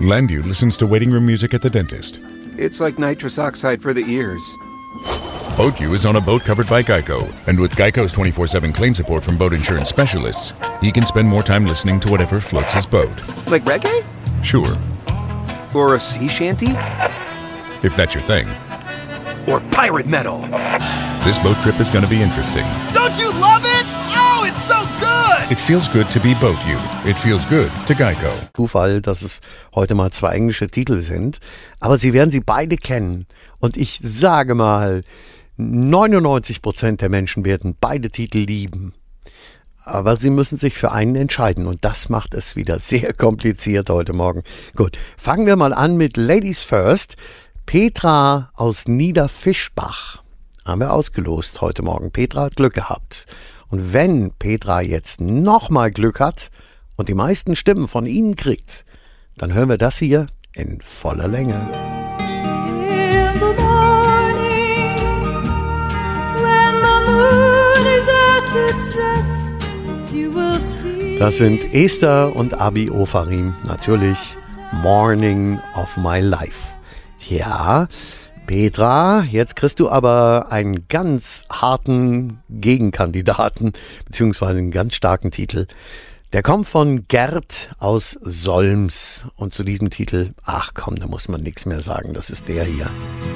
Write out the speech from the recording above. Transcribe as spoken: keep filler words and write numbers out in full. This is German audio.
Landu listens to waiting room music at the dentist. It's like nitrous oxide for the ears. BoatU is on a boat covered by Geico. And with Geico's twenty-four seven claim support from boat insurance specialists, he can spend more time listening to whatever floats his boat. Like reggae? Sure. Or a sea shanty? If that's your thing. Or pirate metal? This boat trip is going to be interesting. Don't you love it? Oh, it's so good! It feels good to be BoatU. It feels good to Geico. Zufall, dass es heute mal zwei englische Titel sind. Aber Sie werden sie beide kennen. Und ich sage mal, neunundneunzig Prozent der Menschen werden beide Titel lieben. Aber Sie müssen sich für einen entscheiden. Und das macht es wieder sehr kompliziert heute Morgen. Gut, fangen wir mal an mit Ladies First. Petra aus Niederfischbach haben wir ausgelost heute Morgen. Petra hat Glück gehabt. Und wenn Petra jetzt nochmal Glück hat und die meisten Stimmen von Ihnen kriegt, dann hören wir das hier in voller Länge. In the morning, when the moon is at its rest, you will see. Das sind Esther und Abi Ofarim. Natürlich Morning of My Life. Ja, Petra, jetzt kriegst du aber einen ganz harten Gegenkandidaten, beziehungsweise einen ganz starken Titel. Der kommt von Gerd aus Solms. Und zu diesem Titel, ach komm, da muss man nichts mehr sagen, das ist der hier.